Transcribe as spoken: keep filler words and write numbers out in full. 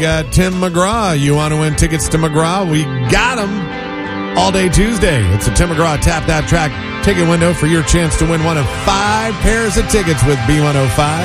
Got Tim McGraw. You want to win tickets to McGraw? We got them all day Tuesday. It's a Tim McGraw Tap That Track ticket window for your chance to win one of five pairs of tickets with B one oh five.